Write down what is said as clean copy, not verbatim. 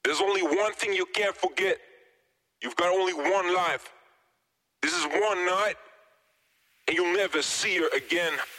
There's only one thing you can't forget. You've got only one life. This is one night, and you'll never see her again.